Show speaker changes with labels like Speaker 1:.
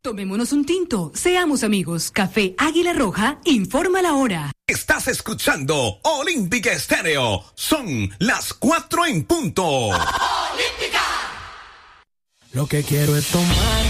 Speaker 1: Tomémonos un tinto, seamos amigos. Café Águila Roja informa la hora.
Speaker 2: Estás escuchando Olímpica Estéreo. Son las 4 en punto.
Speaker 3: ¡Olímpica! Lo que quiero es tomar